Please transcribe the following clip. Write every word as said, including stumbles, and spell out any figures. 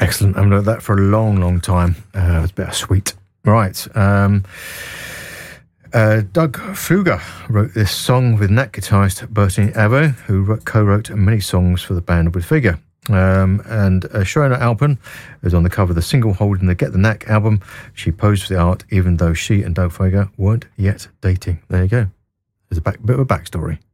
Excellent. I haven't heard that for a long, long time. Uh, it's bittersweet. Right. Um, uh, Doug Fluger wrote this song with Nat guitarist Bertie Avo, who wrote, co-wrote many songs for the band with Figure. Um, and uh, Shona Alpin is on the cover of the single holding the Get the Knack album. She posed for the art even though she and Doug Fluger weren't yet dating. There you go. There's a back, bit of a backstory.